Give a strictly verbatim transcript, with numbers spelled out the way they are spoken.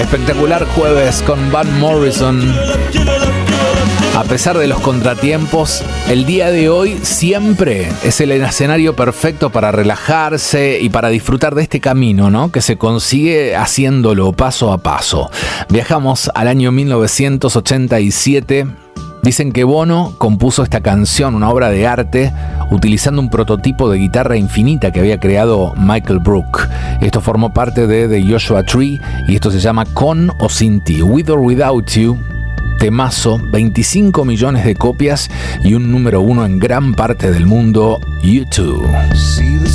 espectacular jueves con Van Morrison. A pesar de los contratiempos, el día de hoy siempre es el escenario perfecto para relajarse y para disfrutar de este camino, ¿no? Que se consigue haciéndolo paso a paso. Viajamos al año mil novecientos ochenta y siete. Dicen que Bono compuso esta canción, una obra de arte, utilizando un prototipo de guitarra infinita que había creado Michael Brook. Esto formó parte de The Joshua Tree y esto se llama Con o Sin Ti, With or Without You. Temazo, veinticinco millones de copias y un número uno en gran parte del mundo, YouTube.